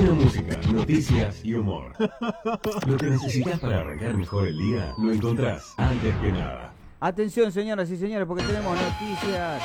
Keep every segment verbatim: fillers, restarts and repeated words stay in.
Buena música, noticias y humor. Lo que necesitas para arrancar mejor el día, lo encontrás antes que nada. Atención, señoras y señores, porque tenemos noticias.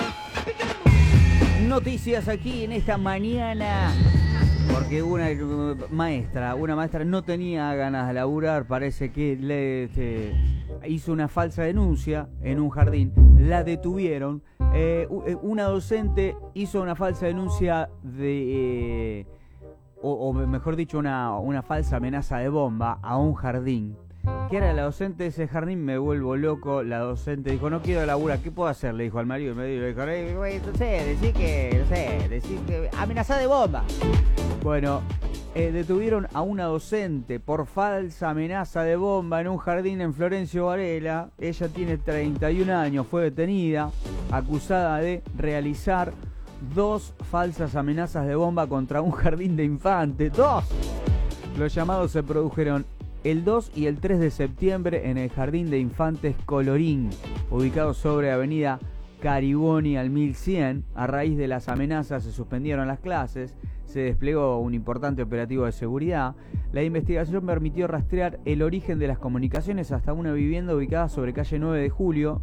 Noticias aquí en esta mañana. Porque una maestra, una maestra no tenía ganas de laburar, parece que le este, hizo una falsa denuncia en un jardín, la detuvieron. Eh, una docente hizo una falsa denuncia de, eh, o, o mejor dicho, una, una falsa amenaza de bomba a un jardín. ¿Qué era la docente de ese jardín? Me vuelvo loco. La docente dijo, no quiero laburar, ¿qué puedo hacer? Le dijo al marido. El marido le dijo, eh, no sé, decí que, no sé, decí que, amenazá de bomba. Bueno, eh, detuvieron a una docente por falsa amenaza de bomba en un jardín en Florencio Varela. Ella tiene treinta y un años, fue detenida, acusada de realizar dos falsas amenazas de bomba contra un jardín de infantes. ¡Dos! Los llamados se produjeron el dos y el tres de septiembre en el Jardín de Infantes Colorín, ubicado sobre Avenida Cariboni al mil cien. A raíz de las amenazas se suspendieron las clases, se desplegó un importante operativo de seguridad. La investigación permitió rastrear el origen de las comunicaciones hasta una vivienda ubicada sobre calle nueve de julio.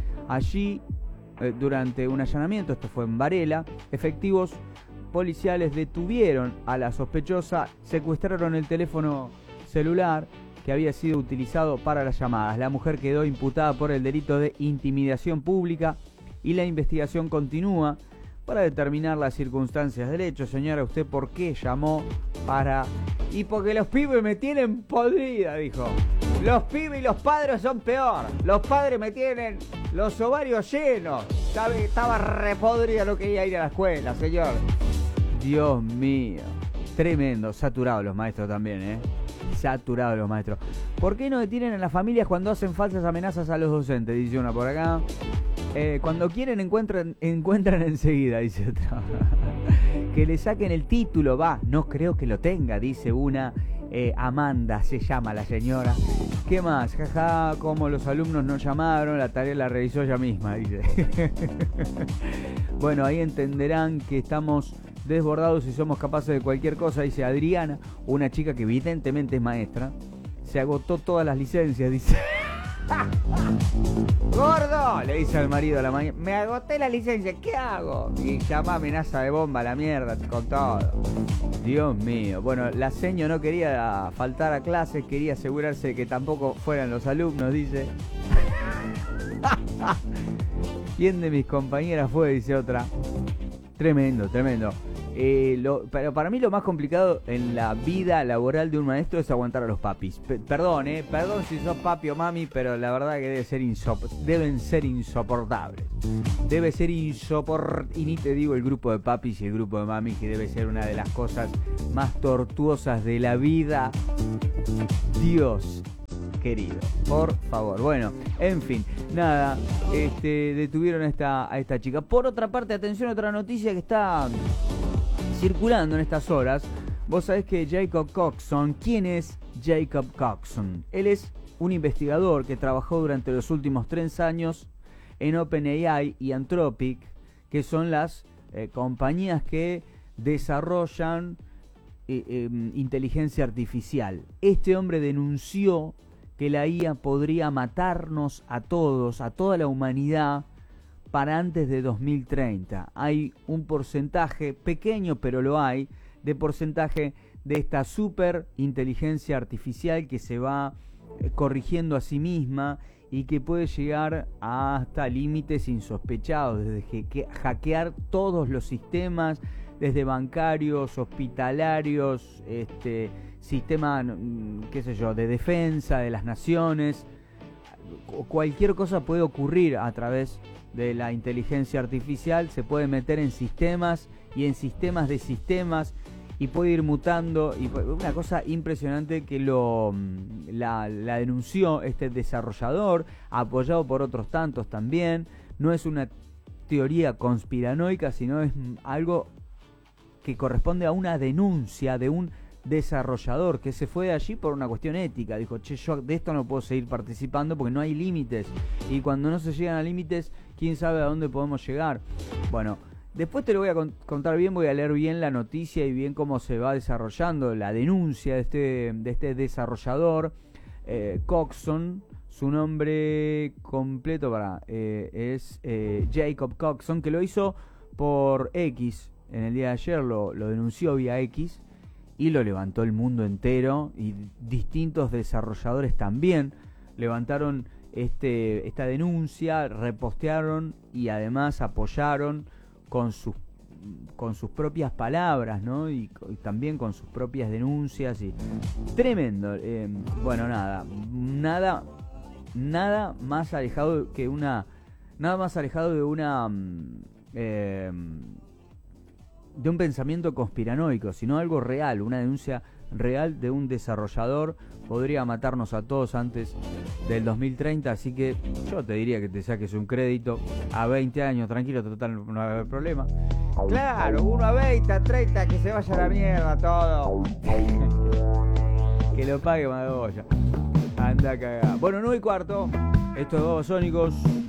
Allí, eh, durante un allanamiento, esto fue en Varela, efectivos policiales detuvieron a la sospechosa, secuestraron el teléfono celular que había sido utilizado para las llamadas. La mujer quedó imputada por el delito de intimidación pública y la investigación continúa para determinar las circunstancias del hecho. Señora, ¿usted por qué llamó? Para... Y porque los pibes me tienen podrida, dijo. Los pibes y los padres son peor. Los padres me tienen los ovarios llenos. ¿Sabe? Estaba repodrida, no quería ir a la escuela, señor. Dios mío. Tremendo. Saturados los maestros también, ¿eh? Saturados los maestros. ¿Por qué no detienen a las familias cuando hacen falsas amenazas a los docentes? Dice una por acá. Eh, cuando quieren encuentran, encuentran enseguida, dice otra. Que le saquen el título, va. No creo que lo tenga, dice una. Eh, Amanda se llama la señora. ¿Qué más? Jaja, como los alumnos no llamaron, la tarea la realizó ella misma, dice. Bueno, ahí entenderán que estamos desbordados y somos capaces de cualquier cosa, dice Adriana, una chica que evidentemente es maestra. Se agotó todas las licencias, dice. ¡Gordo! Le dice al marido a la mañana, me agoté la licencia, ¿qué hago? Y llama amenaza de bomba a la mierda con todo. Dios mío. Bueno, la seño no quería faltar a clases, quería asegurarse de que tampoco fueran los alumnos, dice. ¿Quién de mis compañeras fue? Dice otra. Tremendo, tremendo. Eh, lo, pero para mí lo más complicado en la vida laboral de un maestro es aguantar a los papis. P- perdón, eh, perdón si sos papi o mami, pero la verdad que debe ser insop- deben ser insoportables. Debe ser insoportable. Y ni te digo el grupo de papis y el grupo de mamis, que debe ser una de las cosas más tortuosas de la vida. Dios querido, por favor. Bueno, en fin, nada, este, detuvieron a esta, a esta chica. Por otra parte, atención a otra noticia que está circulando en estas horas. Vos sabés que Jacob Coxon, ¿quién es Jacob Coxon? Él es un investigador que trabajó durante los últimos tres años en OpenAI y Anthropic, que son las eh, compañías que desarrollan eh, eh, inteligencia artificial. Este hombre denunció que la I A podría matarnos a todos, a toda la humanidad, para antes de dos mil treinta. Hay un porcentaje, pequeño pero lo hay, de porcentaje de esta super inteligencia artificial que se va eh, corrigiendo a sí misma y que puede llegar hasta límites insospechados, desde que, hackear todos los sistemas, desde bancarios, hospitalarios, este, sistema, qué sé yo, de defensa de las naciones. Cualquier cosa puede ocurrir a través de la inteligencia artificial, se puede meter en sistemas y en sistemas de sistemas y puede ir mutando, y una cosa impresionante que lo la, la denunció este desarrollador, apoyado por otros tantos también. No es una teoría conspiranoica, sino es algo que corresponde a una denuncia de un desarrollador que se fue de allí por una cuestión ética. Dijo, che, yo de esto no puedo seguir participando porque no hay límites, y cuando no se llegan a límites, quién sabe a dónde podemos llegar. Bueno, Después te lo voy a contar bien, voy a leer bien la noticia y bien cómo se va desarrollando la denuncia de este, de este desarrollador, eh, Coxon. Su nombre completo para, eh, es eh, Jacob Coxon, que lo hizo por X en el día de ayer, lo, lo denunció vía X y lo levantó el mundo entero, y distintos desarrolladores también levantaron este, esta denuncia, repostearon y además apoyaron con sus con sus propias palabras, ¿no? Y, y también con sus propias denuncias. Y tremendo. Eh, bueno, nada, nada, nada más alejado que una, nada más alejado de una, eh, de un pensamiento conspiranoico, sino algo real, una denuncia real de un desarrollador. Podría matarnos a todos antes del dos mil treinta, así que yo te diría que te saques un crédito a veinte años, tranquilo, total, no va a haber problema. Claro, uno a veinte, a treinta, que se vaya a la mierda todo. Que lo pague Magoya. Anda a cagar. Bueno, nueve y cuarto, estos dos Sónicos.